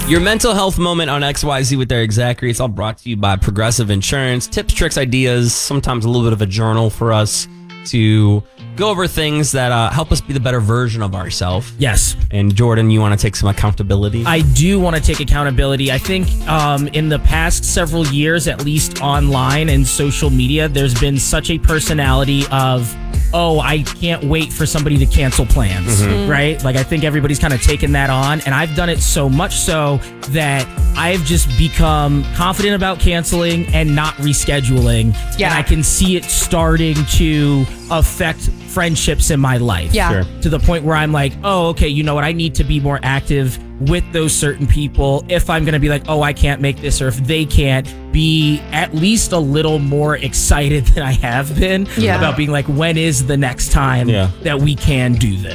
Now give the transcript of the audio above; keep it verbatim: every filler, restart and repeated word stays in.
Your mental health moment on X Y Z with Eric Zachary. It's all brought to you by Progressive Insurance. Tips, tricks, ideas, sometimes a little bit of a journal for us to go over things that uh, help us be the better version of ourselves. Yes. And Jordan, you want to take some accountability? I do want to take accountability. I think um, in the past several years, at least online and social media, there's been such a personality of, oh, I can't wait for somebody to cancel plans, mm-hmm. right? Like, I think everybody's kind of taken that on, and I've done it so much so that I've just become confident about canceling and not rescheduling. Yeah. And I can see it starting to affect friendships in my life. Yeah. Sure. To the point where I'm like, oh, okay, you know what? I need to be more active with those certain people. If I'm going to be like, oh, I can't make this, or if they can't, be at least a little more excited than I have been Yeah. about being like, when is the next time Yeah. that we can do this?